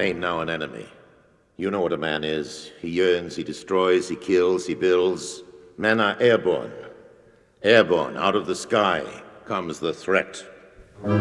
ain't now an enemy. You know what a man is. He yearns, he destroys, he kills, he builds. Men are airborne. Airborne, out of the sky, comes the threat.